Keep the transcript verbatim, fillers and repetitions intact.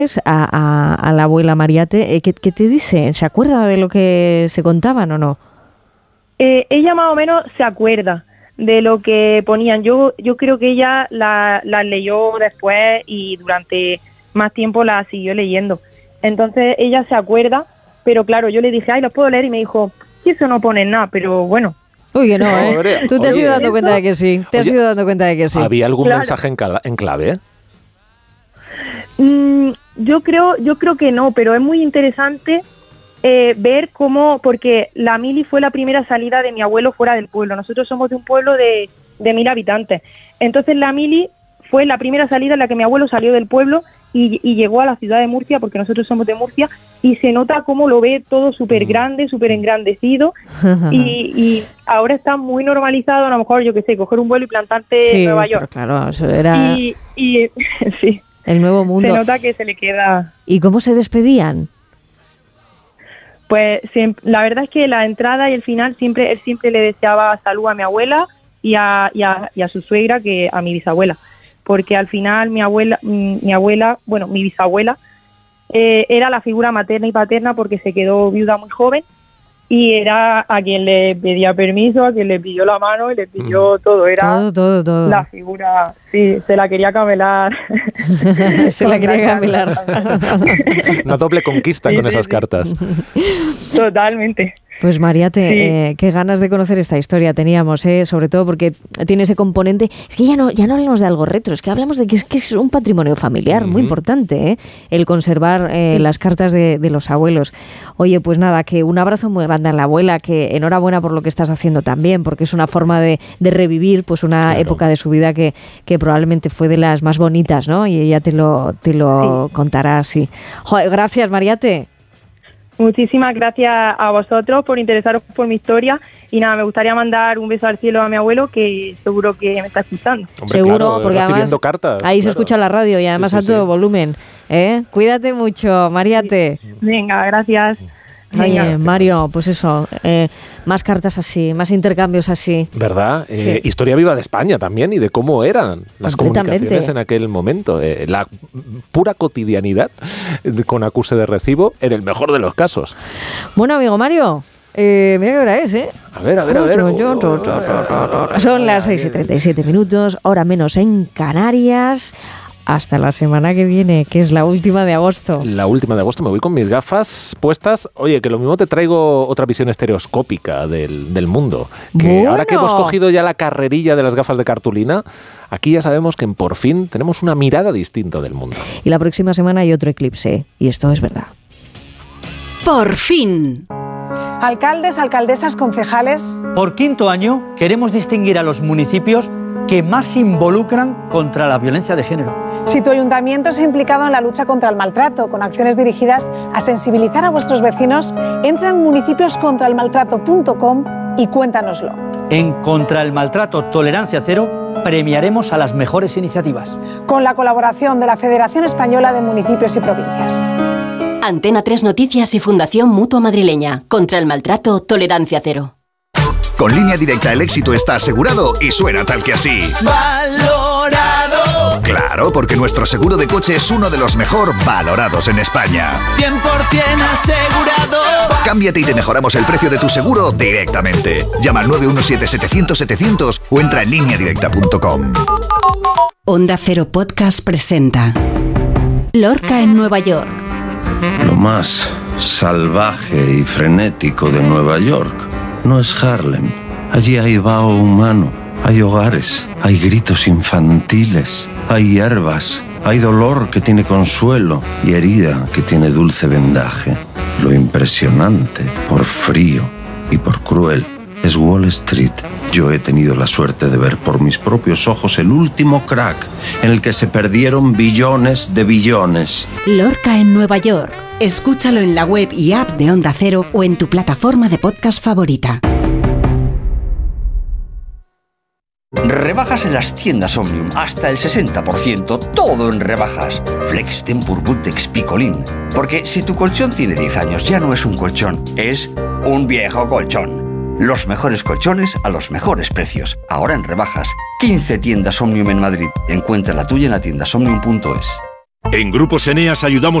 A, a, a la abuela Mariate, ¿qué, ¿qué te dice? ¿Se acuerda de lo que se contaban o no? Eh, ella más o menos se acuerda de lo que ponían. Yo yo creo que ella la, la leyó después y durante más tiempo la siguió leyendo. Entonces ella se acuerda, pero claro, yo le dije, ay, ¿los puedo leer? Y me dijo, y eso no pone nada, pero bueno. Uy, que no, ¿eh? Tú te has ido dando cuenta de que sí. Te has ido dando cuenta de que sí. ¿Había algún claro. mensaje en, cala, en clave? Mm, yo creo yo creo que no, pero es muy interesante eh, ver cómo, porque la mili fue la primera salida de mi abuelo fuera del pueblo. Nosotros somos de un pueblo de, de mil habitantes. Entonces la mili fue la primera salida en la que mi abuelo salió del pueblo y, y llegó a la ciudad de Murcia, porque nosotros somos de Murcia, y se nota cómo lo ve todo súper grande, súper engrandecido, y, y ahora está muy normalizado, a lo mejor, yo qué sé, coger un vuelo y plantarte sí, en Nueva York. Claro, eso era... Y, y sí. El nuevo mundo. Se nota que se le queda... ¿Y cómo se despedían? Pues siempre, la verdad es que la entrada y el final, siempre él siempre le deseaba salud a mi abuela y a, y a, y a su suegra, que a mi bisabuela. Porque al final mi abuela, mi abuela, bueno, mi bisabuela, eh, era la figura materna y paterna porque se quedó viuda muy joven. Y era a quien le pedía permiso, a quien le pidió la mano y le pidió mm. todo. Era todo, todo, todo. La figura, sí, se la quería camelar. se la quería camelar. Una doble conquista sí, con sí, esas sí. cartas. Totalmente. Pues Mariate, sí. eh, qué ganas de conocer esta historia teníamos, eh, sobre todo porque tiene ese componente. Es que ya no, ya no hablamos de algo retro, es que hablamos de que es, que es un patrimonio familiar uh-huh. muy importante, eh, el conservar eh, sí. las cartas de, de los abuelos. Oye, pues nada, que un abrazo muy grande a la abuela, que enhorabuena por lo que estás haciendo también, porque es una forma de, de revivir pues una claro. época de su vida que, que probablemente fue de las más bonitas, ¿no? Y ella te lo, te lo sí. contará así. Joder, gracias, Mariate. Muchísimas gracias a vosotros por interesaros por mi historia y nada, me gustaría mandar un beso al cielo a mi abuelo que seguro que me está escuchando. Hombre, seguro, claro, porque además cartas, ahí claro. se escucha la radio y además sí, sí, a todo sí. volumen. ¿eh? Cuídate mucho, Mariate. Sí. Venga, gracias. Oye, Venga. Mario, pues eso, eh, más cartas así, más intercambios así. ¿Verdad? Eh, sí. Historia viva de España también y de cómo eran las comunicaciones en aquel momento. Eh, la pura cotidianidad con acuse de recibo en el mejor de los casos. Bueno, amigo Mario, eh, mira qué hora es, ¿eh? A ver, a ver, a ver. Son las seis y treinta y siete minutos, hora menos en Canarias. Hasta la semana que viene, que es la última de agosto. La última de agosto, me voy con mis gafas puestas. Oye, que lo mismo te traigo otra visión estereoscópica del, del mundo. Que bueno. Ahora que hemos cogido ya la carrerilla de las gafas de cartulina, aquí ya sabemos que por fin tenemos una mirada distinta del mundo. Y la próxima semana hay otro eclipse, y esto es verdad. Por fin. Alcaldes, alcaldesas, concejales. Por quinto año queremos distinguir a los municipios que más se involucran contra la violencia de género. Si tu ayuntamiento se ha implicado en la lucha contra el maltrato, con acciones dirigidas a sensibilizar a vuestros vecinos, entra en municipios contra el maltrato punto com y cuéntanoslo. En Contra el Maltrato Tolerancia Cero premiaremos a las mejores iniciativas. Con la colaboración de la Federación Española de Municipios y Provincias. Antena tres Noticias y Fundación Mutua Madrileña. Contra el Maltrato Tolerancia Cero. Con Línea Directa el éxito está asegurado y suena tal que así. ¡Valorado! Claro, porque nuestro seguro de coche es uno de los mejor valorados en España. cien por ciento asegurado. Cámbiate y te mejoramos el precio de tu seguro directamente. Llama al nueve uno siete, setecientos, setecientos o entra en línea directa punto com. Onda Cero Podcast presenta Lorca en Nueva York. Lo más salvaje y frenético de Nueva York no es Harlem. Allí hay vaho humano, hay hogares, hay gritos infantiles, hay hierbas, hay dolor que tiene consuelo y herida que tiene dulce vendaje. Lo impresionante, por frío y por cruel, es Wall Street. Yo he tenido la suerte de ver por mis propios ojos el último crack en el que se perdieron billones de billones. Lorca en Nueva York. Escúchalo en la web y app de Onda Cero o en tu plataforma de podcast favorita. Rebajas en las tiendas Omnium, hasta el sesenta por ciento, todo en rebajas. Flex, Tempur, Bultex, Picolín. Porque si tu colchón tiene diez años, ya no es un colchón, es un viejo colchón. Los mejores colchones a los mejores precios. Ahora en rebajas. quince tiendas Omnium en Madrid. Encuentra la tuya en la tienda omnium punto es. En Grupos Eneas ayudamos